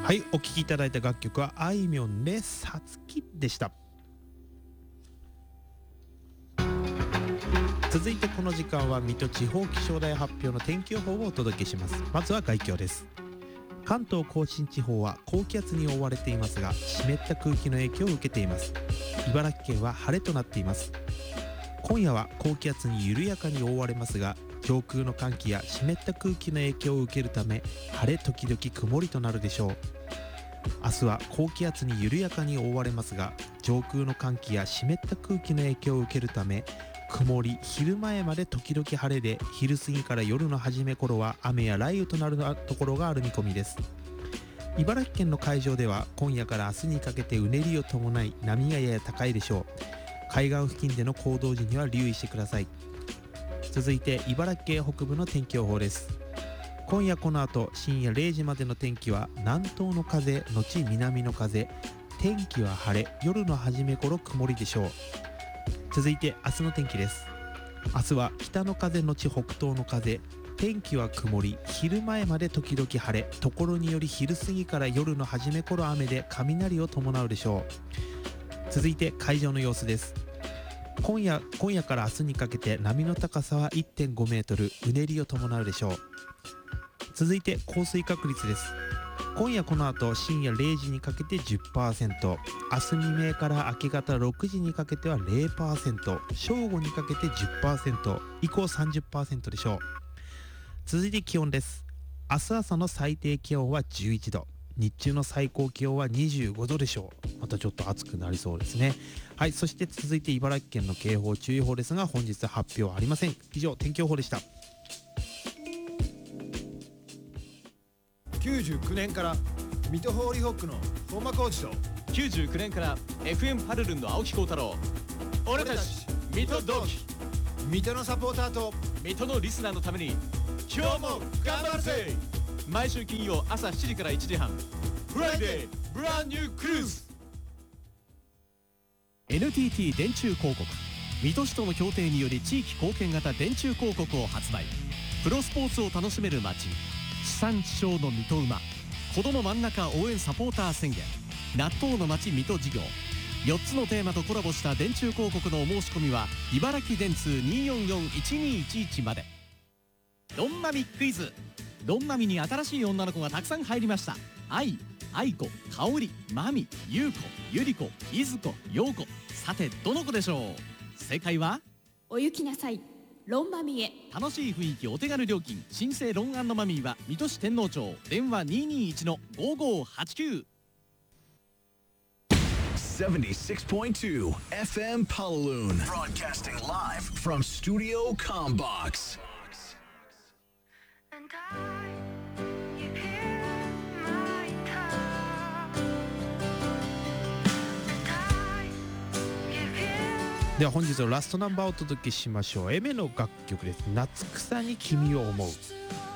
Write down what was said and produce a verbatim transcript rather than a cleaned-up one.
はい、お聴きいただいた楽曲はあいみょんでさつきでした。続いてこの時間は水戸地方気象台発表の天気予報をお届けします。まずは概況です。関東甲信地方は高気圧に覆われていますが、湿った空気の影響を受けています。茨城県は晴れとなっています。今夜は高気圧に緩やかに覆われますが、上空の寒気や湿った空気の影響を受けるため、晴れ時々曇りとなるでしょう。明日は高気圧に緩やかに覆われますが、上空の寒気や湿った空気の影響を受けるため、曇り、昼前まで時々晴れで、昼過ぎから夜の初め頃は雨や雷雨となるところがある見込みです。茨城県の海上では今夜から明日にかけてうねりを伴い波がやや高いでしょう。海岸付近での行動時には留意してください。続いて茨城県北部の天気予報です。今夜この後深夜れいじまでの天気は南東の風のち南の風、天気は晴れ、夜の初め頃曇りでしょう。続いて明日の天気です。明日は北の風のち北東の風、天気は曇り、昼前まで時々晴れ、ところにより昼過ぎから夜の初め頃雨で雷を伴うでしょう。続いて海上の様子です。今夜、今夜から明日にかけて波の高さは いってんごメートル、うねりを伴うでしょう。続いて降水確率です。今夜この後深夜れいじにかけて じゅっパーセント、 明日未明から明け方ろくじにかけては ゼロパーセント、 正午にかけて じゅっパーセント、 以降 さんじゅっパーセント でしょう。続いて気温です。明日朝の最低気温はじゅういちど、日中の最高気温はにじゅうごどでしょう。またちょっと暑くなりそうですね。はい、そして続いて茨城県の警報注意報ですが、本日発表ありません。以上天気予報でした。 きゅうじゅうきゅうねんから水戸ホーリーホックの本間コーチときゅうじゅうきゅうねんから エフエム パルルンの青木幸太郎、俺たち水戸同期、 水戸のサポーターと水戸のリスナーのために今日も頑張るぜ。毎週金曜朝しちじからいちじはん、フライデーブランニュークルーズ。 エヌティーティー 電柱広告、水戸市との協定により地域貢献型電柱広告を発売。プロスポーツを楽しめる街、地産地消の水戸馬、子ども真ん中応援サポーター宣言、納豆の街水戸事業、よっつのテーマとコラボした電柱広告のお申し込みは茨城電通 にーよんよんいちにーいちいち まで。ドンマミクイズ。ドンマミに新しい女の子がたくさん入りました。愛、愛子、香織、マミ、優子、ゆり子、いずこ、ようこ。さてどの子でしょう。正解はお行きなさい、ロンマミへ。 楽しい雰囲気、お手軽料金、新生ロン&マミーは水戸市天王町、電話 にーにーいちのごーごーはちきゅう。 seventy-six point two F M Paloon, broadcasting live from Studio Combox. And I, you hear my touch. And I, you hear. では本日のラストナンバーをお届けしましょう。エメの楽曲です。夏草に君を思う。